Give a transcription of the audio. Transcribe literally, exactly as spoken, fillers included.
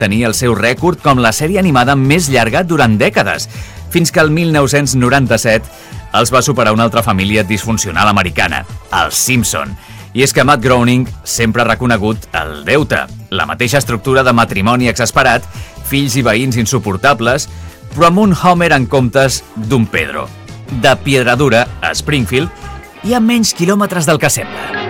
tenia el seu rècord com la sèrie animada més llarga durant dècades, fins que el mil nou-cents noranta-set els va superar una altra família disfuncional americana, els Simpson. I és que Matt Groening sempre ha reconegut el deute, la mateixa estructura de matrimoni exasperat, fills i veïns insuportables, però amb un Homer en comptes d'un Pedro. De Piedradura a Springfield i a menys quilòmetres del que sembla.